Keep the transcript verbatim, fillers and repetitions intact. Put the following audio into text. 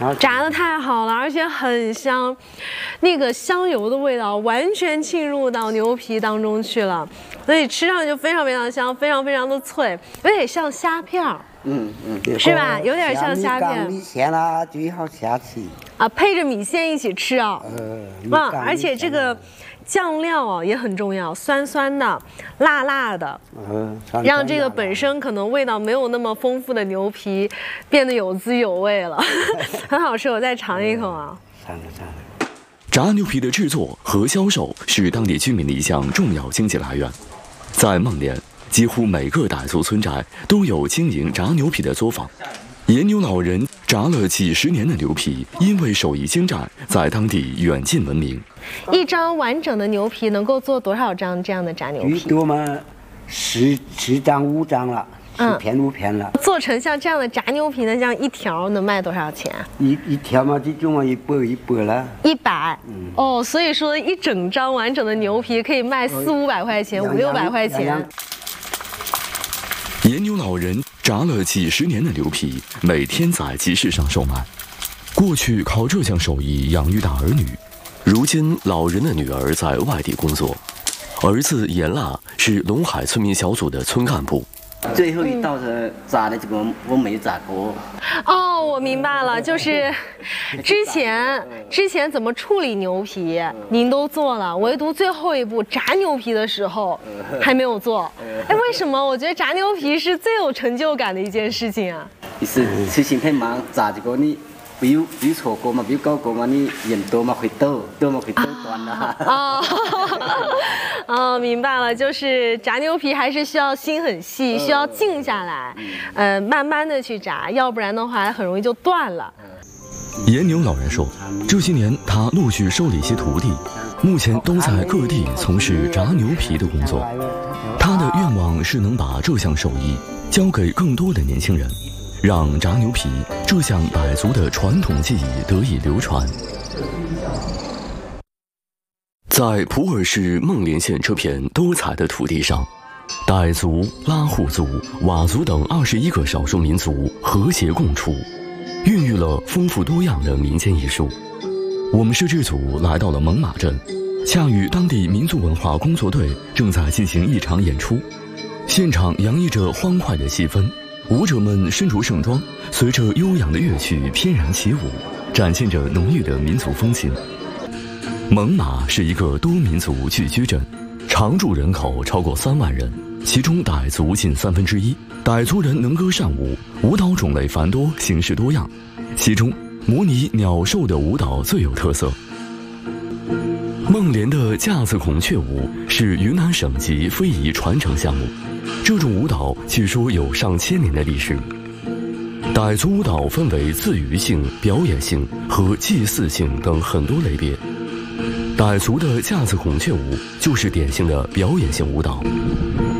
炸的太好了，而且很香，那个香油的味道完全浸入到牛皮当中去了，所以吃上去就非常非常香，非常非常的脆，有点像虾片儿。嗯嗯，是吧？有点像虾片。 米线啦，最好下去啊，配着米线一起吃啊。呃，啊，而且这个酱料啊也很重要，酸酸的、辣辣的，嗯，让这个本身可能味道没有那么丰富的牛皮变得有滋有味了，很好吃。我再尝一口啊。 尝了尝了。 炸牛皮的制作和销售是当地居民的一项重要经济来源，在孟连。几乎每个傣族村宅都有经营炸牛皮的作坊，盐牛老人炸了几十年的牛皮，因为手艺精湛，在当地远近闻名。 一张完整的牛皮能够做多少张这样的炸牛皮？ 最多嘛，十十张五张了，十片五片了。 做成像这样的炸牛皮呢，这样一条能卖多少钱？ 一一条嘛，这种嘛一百一百了。 一百。嗯。哦，所以说一整张完整的牛皮可以卖四五百块钱，五六百块钱。 盐牛老人炸了几十年的牛皮，每天在集市上售卖。过去靠这项手艺养育大儿女，如今老人的女儿在外地工作，儿子严腊是陇海村民小组的村干部。 最后一道是炸的这个我没炸过。 哦，我明白了，就是之前之前怎么处理牛皮您都做了，唯独最后一步炸牛皮的时候还没有做。哎，为什么？我觉得炸牛皮是最有成就感的一件事情啊。 是事情太忙，炸这个你没有没有错过嘛，没有搞过嘛，你人多嘛会抖，抖嘛会抖断了。 啊，哦，明白了，就是炸牛皮还是需要心很细，需要静下来，呃，慢慢的去炸，要不然的话很容易就断了。 盐牛老人说，这些年他陆续收了一些徒弟，目前都在各地从事炸牛皮的工作。他的愿望是能把这项手艺交给更多的年轻人，让炸牛皮这项傣族的传统技艺得以流传。在普洱市孟连县这片多彩的土地上，傣族、拉祜族、佤族等二十一个少数民族和谐共处，孕育了丰富多样的民间艺术。我们摄制组来到了勐马镇，恰与当地民族文化工作队正在进行一场演出，现场洋溢着欢快的气氛，舞者们身着盛装，随着悠扬的乐曲翩然起舞，展现着浓郁的民族风情。勐马是一个多民族聚居镇，常住人口超过三万人，其中傣族近三分之一。傣族人能歌善舞，舞蹈种类繁多，形式多样，其中模拟鸟兽的舞蹈最有特色。孟连的架子孔雀舞是云南省级非遗传承项目，这种舞蹈据说有上千年的历史。傣族舞蹈分为自娱性、表演性和祭祀性等很多类别。傣族的架子孔雀舞就是典型的表演性舞蹈。